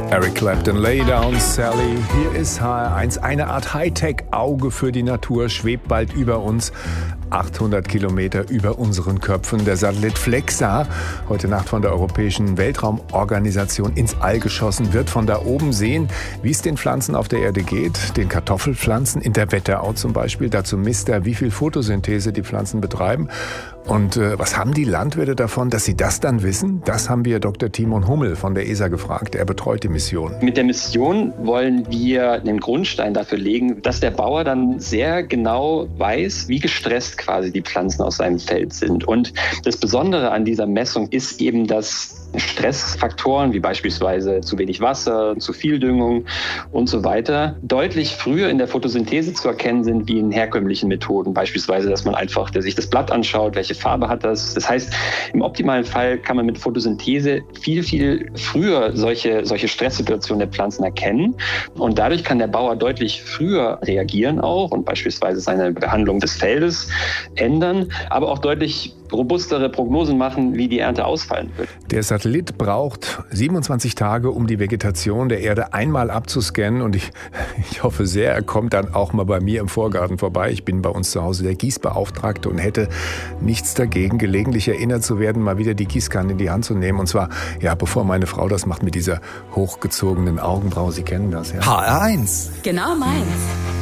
Eric Clapton, Lay Down, Sally. Hier ist HR1. Eine Art Hightech-Auge für die Natur schwebt bald über uns. 800 Kilometer über unseren Köpfen. Der Satellit FLEXA, heute Nacht von der Europäischen Weltraumorganisation ins All geschossen, wird von da oben sehen, wie es den Pflanzen auf der Erde geht, den Kartoffelpflanzen in der Wetterau zum Beispiel. Dazu misst er, wie viel Photosynthese die Pflanzen betreiben. Und was haben die Landwirte davon, dass sie das dann wissen? Das haben wir Dr. Timon Hummel von der ESA gefragt. Er betreut die Mission. Mit der Mission wollen wir den Grundstein dafür legen, dass der Bauer dann sehr genau weiß, wie gestresst quasi die Pflanzen aus seinem Feld sind. Und das Besondere an dieser Messung ist eben, dass Stressfaktoren wie beispielsweise zu wenig Wasser, zu viel Düngung und so weiter deutlich früher in der Photosynthese zu erkennen sind wie in herkömmlichen Methoden. Beispielsweise, dass man einfach sich das Blatt anschaut, welche Farbe hat das. Das heißt, im optimalen Fall kann man mit Photosynthese viel, viel früher solche Stresssituationen der Pflanzen erkennen. Und dadurch kann der Bauer deutlich früher reagieren auch und beispielsweise seine Behandlung des Feldes ändern, aber auch deutlich robustere Prognosen machen, wie die Ernte ausfallen wird. Der Satellit braucht 27 Tage, um die Vegetation der Erde einmal abzuscannen. Und ich hoffe sehr, er kommt dann auch mal bei mir im Vorgarten vorbei. Ich bin bei uns zu Hause der Gießbeauftragte und hätte nichts dagegen, gelegentlich erinnert zu werden, mal wieder die Gießkanne in die Hand zu nehmen. Und zwar, ja, bevor meine Frau das macht mit dieser hochgezogenen Augenbraue. Sie kennen das, ja? HR1. Genau meins.